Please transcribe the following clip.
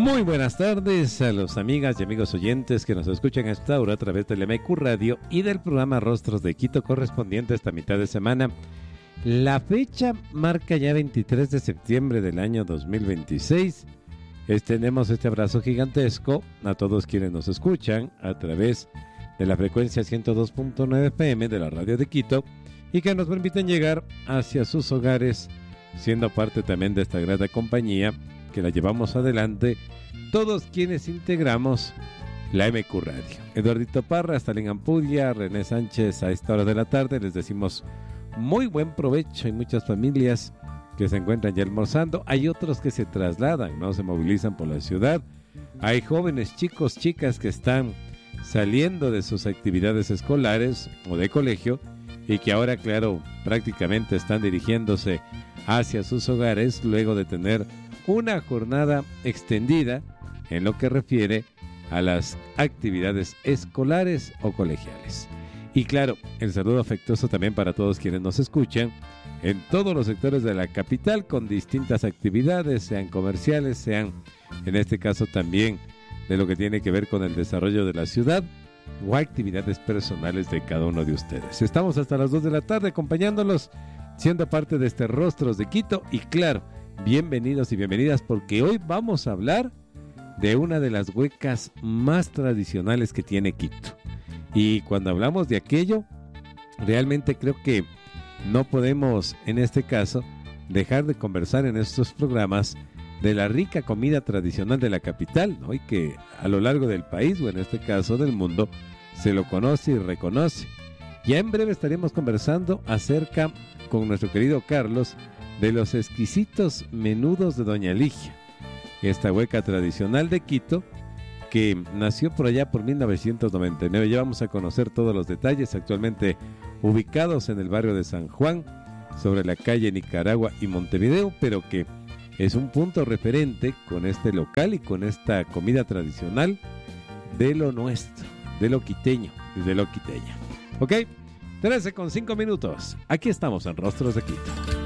Muy buenas tardes a los amigas y amigos oyentes que nos escuchan a esta hora a través del MQ Radio y del programa Rostros de Quito correspondiente a esta mitad de semana. La fecha marca ya 23 de septiembre del año 2026. Extendemos este abrazo gigantesco a todos quienes nos escuchan a través de la frecuencia 102.9 FM de la radio de Quito y que nos permiten llegar hacia sus hogares, siendo parte también de esta grata compañía que la llevamos adelante todos quienes integramos la MQ Radio. Eduardito Parra, Stalin Ampudia, René Sánchez a esta hora de la tarde. Les decimos muy buen provecho. Hay muchas familias que se encuentran ya almorzando. Hay otros que se trasladan, ¿no? Se movilizan por la ciudad. Hay jóvenes, chicos, chicas que están saliendo de sus actividades escolares o de colegio y que ahora, claro, prácticamente están dirigiéndose hacia sus hogares luego de tener una jornada extendida en lo que refiere a las actividades escolares o colegiales. Y claro, el saludo afectuoso también para todos quienes nos escuchan en todos los sectores de la capital con distintas actividades, sean comerciales, sean en este caso también de lo que tiene que ver con el desarrollo de la ciudad o actividades personales de cada uno de ustedes. Estamos hasta las 2 de la tarde acompañándolos, siendo parte de este Rostros de Quito y claro, bienvenidos y bienvenidas porque hoy vamos a hablar de una de las huecas más tradicionales que tiene Quito. Y cuando hablamos de aquello, realmente creo que no podemos, en este caso, dejar de conversar en estos programas de la rica comida tradicional de la capital, ¿no? Y que a lo largo del país, o en este caso del mundo, se lo conoce y reconoce. Ya en breve estaremos conversando acerca, con nuestro querido Carlos, de los exquisitos menudos de Doña Ligia, esta hueca tradicional de Quito que nació por allá por 1999. Ya vamos a conocer todos los detalles, actualmente ubicados en el barrio de San Juan, sobre la calle Nicaragua y Montevideo, pero que es un punto referente con este local y con esta comida tradicional de lo nuestro, de lo quiteño y de lo quiteña. ¿Ok? 13:05. Aquí estamos en Rostros de Quito.